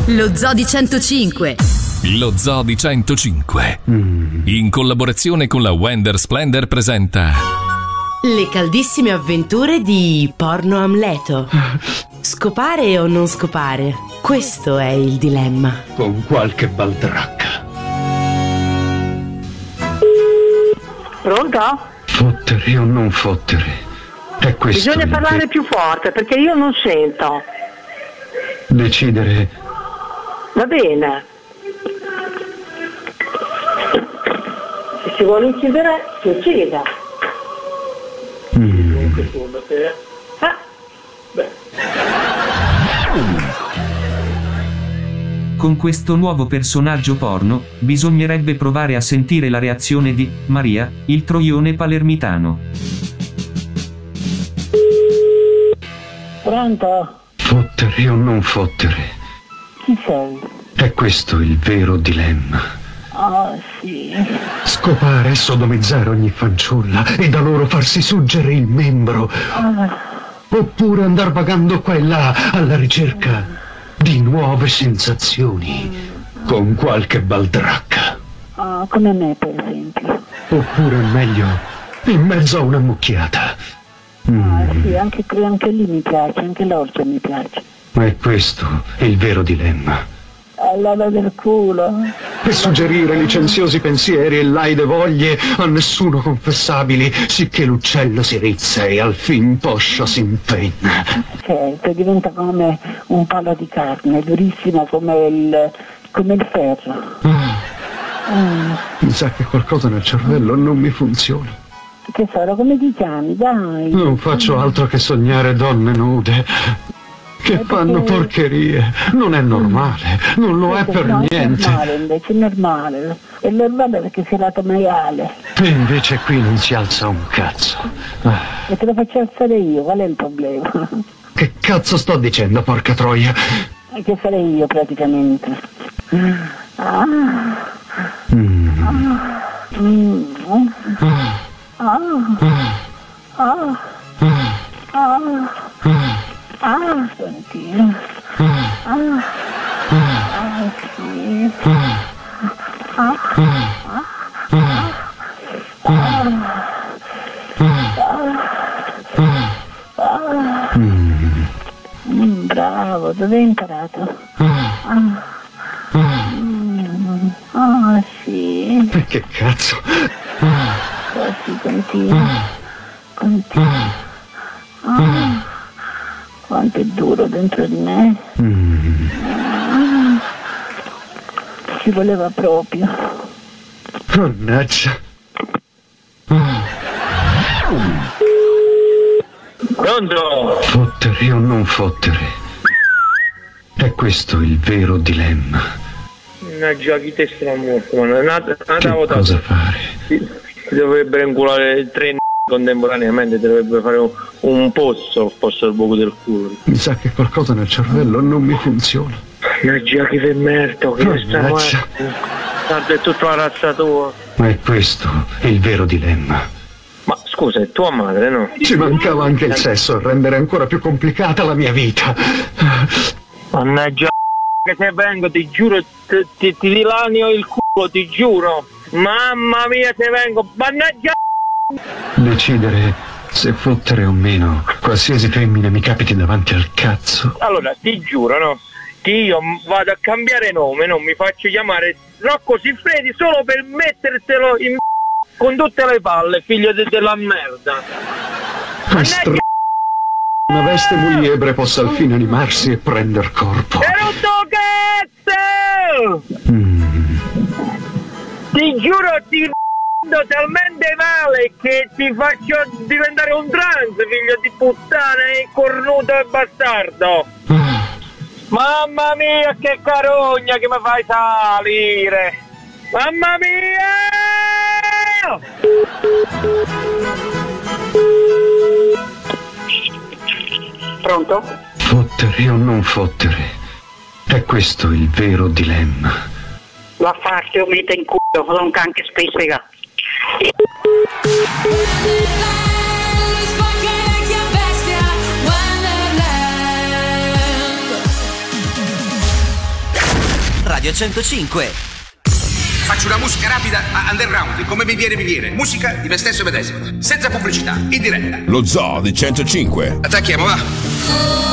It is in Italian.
Lo Zoo di 105. Lo Zoo di 105. In collaborazione con la Wender Splendor presenta le caldissime avventure di Porno Amleto. Scopare o non scopare? Questo è il dilemma. Con qualche baldracca. Pronto? Fottere o non fottere? È questo. Bisogna parlare più forte perché io non sento. Decidere. Va bene. Se si vuole uccidere, si uccida. Con questo nuovo personaggio porno, bisognerebbe provare a sentire la reazione di Maria, il troione palermitano. Pronto? Fottere o non fottere? Chi sei? È questo il vero dilemma. Ah, sì. Scopare e sodomizzare ogni fanciulla e da loro farsi suggere il membro. Oppure andar vagando qua e là alla ricerca di nuove sensazioni con qualche baldracca. Come me, per esempio. Oppure meglio, in mezzo a una mucchiata. Sì, anche lì mi piace, anche l'orgia mi piace. Ma è questo il vero dilemma. All'ala del culo. Per suggerire licenziosi pensieri e laide voglie a nessuno confessabili, sicché l'uccello si rizza e al fin poscia si impenna. Certo, diventa come un palo di carne, durissimo come il ferro. Mi sa che qualcosa nel cervello non mi funziona. Tesoro, come ti chiami? Dai. Non faccio altro che sognare donne nude che fanno porcherie. Non è normale, non lo è per niente. È normale, invece è normale. È normale perché sei lato maiale. E invece qui non si alza un cazzo. E te lo faccio alzare io, qual è il problema? Che cazzo sto dicendo, porca troia? Che sarei io praticamente. Senti. Sì. Bravo, dove hai imparato? Sì. Che cazzo? Sì, continua. Quanto è duro dentro di me. Ci voleva proprio. Mannaggia. Pronto? Fottere o non fottere? È questo il vero dilemma. Mannaggia, chi te sta morto? Che cosa fare? Ti dovrebbero inculare 3 contemporaneamente, dovrebbe fare un pozzo al posto del buco del culo. Mi sa che qualcosa nel cervello non mi funziona. Mannaggia, che sei merda, che sta morto. Guarda, è tutta la razza tua. Ma è questo il vero dilemma. Ma scusa, è tua madre, no? Ci mancava anche il sesso a rendere ancora più complicata la mia vita. Mannaggia, che se vengo, ti giuro, ti dilanio il culo, ti giuro. Mamma mia, se vengo, mannaggia. Decidere se fottere o meno qualsiasi femmina mi capiti davanti al cazzo. Allora, ti giuro, no? Che io vado a cambiare nome, non mi faccio chiamare Rocco Siffredi solo per mettertelo in con tutte le palle, figlio della merda. Una veste mugliebre possa al fine animarsi e prender corpo. È rotto cazzo! Ti giuro, ti talmente male che ti faccio diventare un trans, figlio di puttana e cornuto e bastardo. Mamma mia, che carogna che mi fai salire. Mamma mia! Pronto? Fottere o non fottere? È questo il vero dilemma. La faccio, mette in culo, sono un can che spessega. Radio 105. Faccio una musica rapida underground, come mi viene. Musica di me stesso e medesimo, senza pubblicità, in diretta. Lo Zoo di 105. Attacchiamo, va.